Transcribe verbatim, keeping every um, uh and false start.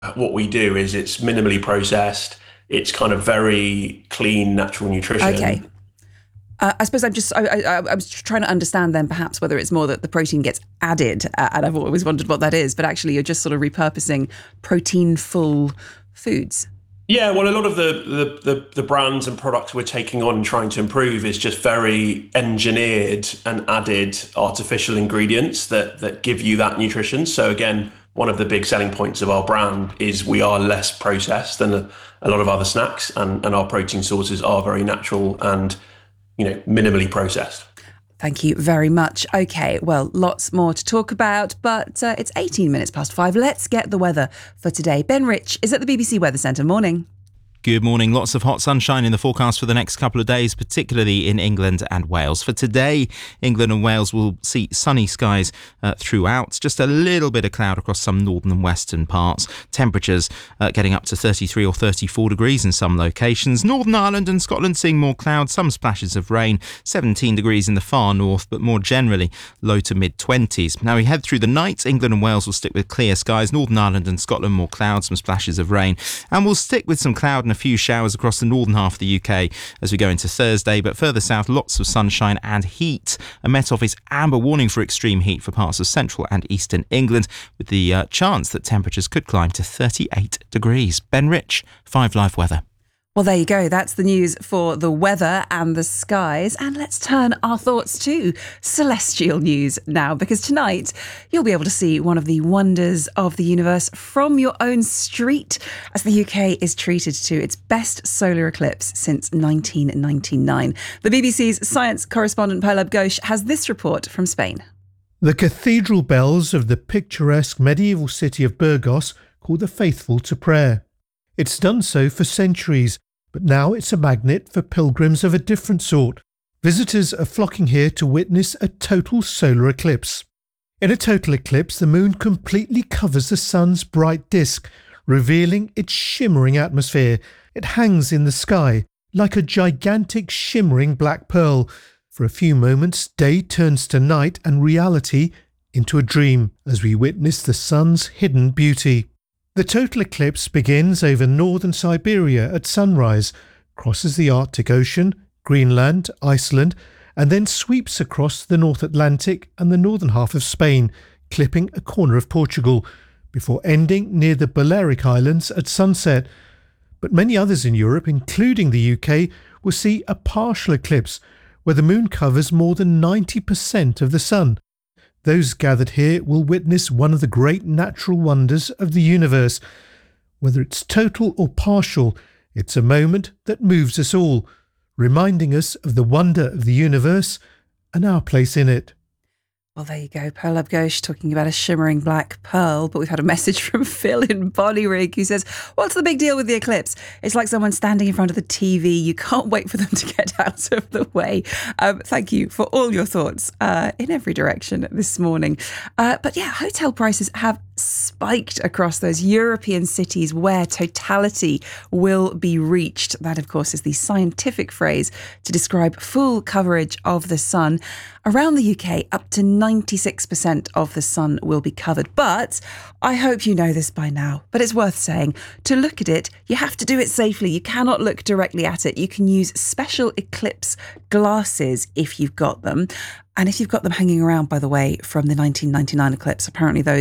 what we do is it's minimally processed. It's kind of very clean, natural Okay. nutrition. Uh, I suppose I'm just, I, I, I was trying to understand then perhaps whether it's more that the protein gets added, uh, and I've always wondered what that is, but actually you're just sort of repurposing protein-full foods. Yeah, well, a lot of the, the, the, the brands and products we're taking on and trying to improve is just very engineered and added artificial ingredients that, that give you that nutrition. So again, one of the big selling points of our brand is we are less processed than a, a lot of other snacks, and, and our protein sources are very natural and, you know, minimally processed. Thank you very much. Okay, well, lots more to talk about, but uh, it's eighteen minutes past five. Let's get the weather for today. Ben Rich is at the B B C Weather Centre. Morning. Good morning. Lots of hot sunshine in the forecast for the next couple of days, particularly in England and Wales. For today, England and Wales will see sunny skies uh, throughout. Just a little bit of cloud across some northern and western parts. Temperatures uh, getting up to thirty-three or thirty-four degrees in some locations. Northern Ireland and Scotland seeing more cloud, some splashes of rain. seventeen degrees in the far north, but more generally low to mid twenties. Now we head through the night. England and Wales will stick with clear skies. Northern Ireland and Scotland more cloud, some splashes of rain. And we'll stick with some cloud and a few showers across the northern half of the U K as we go into Thursday, but further south lots of sunshine and heat. A Met Office amber warning for extreme heat for parts of central and eastern England, with the uh, chance that temperatures could climb to thirty-eight degrees. Ben Rich, five Live Weather. Well, there you go. That's the news for the weather and the skies. And let's turn our thoughts to celestial news now, because tonight you'll be able to see one of the wonders of the universe from your own street as the U K is treated to its best solar eclipse since nineteen ninety-nine. The B B C's science correspondent Purlab Ghosh has this report from Spain. The cathedral bells of the picturesque medieval city of Burgos call the faithful to prayer. It's done so for centuries, but now it's a magnet for pilgrims of a different sort. Visitors are flocking here to witness a total solar eclipse. In a total eclipse, the moon completely covers the sun's bright disk, revealing its shimmering atmosphere. It hangs in the sky like a gigantic shimmering black pearl. For a few moments, day turns to night and reality into a dream as we witness the sun's hidden beauty. The total eclipse begins over northern Siberia at sunrise, crosses the Arctic Ocean, Greenland, Iceland, and then sweeps across the North Atlantic and the northern half of Spain, clipping a corner of Portugal, before ending near the Balearic Islands at sunset. But many others in Europe, including the U K, will see a partial eclipse, where the moon covers more than ninety percent of the sun. Those gathered here will witness one of the great natural wonders of the universe. Whether it's total or partial, it's a moment that moves us all, reminding us of the wonder of the universe and our place in it. Well, there you go. Purlab Ghosh talking about a shimmering black pearl. But we've had a message from Phil in Bonnyrigg who says, what's the big deal with the eclipse? It's like someone standing in front of the T V. You can't wait for them to get out of the way. Um, thank you for all your thoughts uh, in every direction this morning. Uh, but yeah, hotel prices have spiked across those European cities where totality will be reached. That, of course, is the scientific phrase to describe full coverage of the sun. Around the U K, up to ninety-six percent of the sun will be covered. But I hope you know this by now, but it's worth saying, to look at it, you have to do it safely. You cannot look directly at it. You can use special eclipse glasses if you've got them. And if you've got them hanging around, by the way, from the nineteen ninety-nine eclipse, apparently those